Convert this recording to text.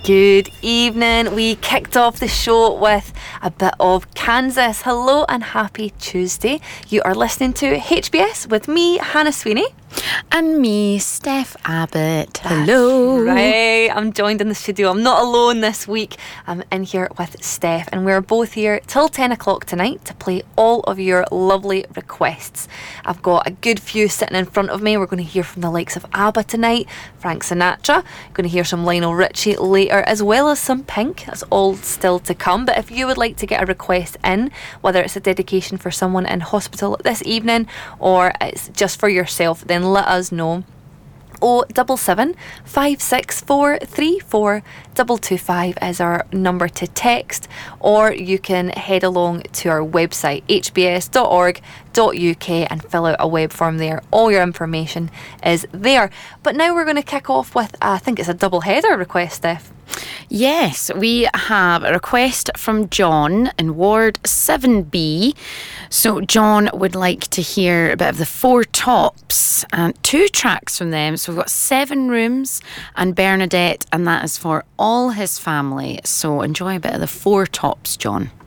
Good evening. We kicked off the show with a bit of Kansas. Hello and happy Tuesday. You are listening to HBS with me, Hannah Sweeney. And me, Steph Abbott. Hello. Right, I'm joined in the studio. I'm not alone this week. I'm in here with Steph, and we're both here till 10 o'clock tonight to play all of your lovely requests. I've got a good few sitting in front of me. We're going to hear from the likes of ABBA tonight, Frank Sinatra. Going to hear some Lionel Richie later, as well as some Pink. That's all still to come. But if you would like to get a request in, whether it's a dedication for someone in hospital this evening or it's just for yourself, then let us know. 077 564 34225 is our number to text, or you can head along to our website hbs.org.uk and fill out a web form there. All your information is there. But now we're going to kick off with, I think it's a double header request, Steph. Yes, we have a request from John in Ward 7B. So John would like to hear a bit of the Four Tops and 2 tracks from them. So we've got 7 Rooms and Bernadette, and that is for all his family. So enjoy a bit of the Four Tops, John.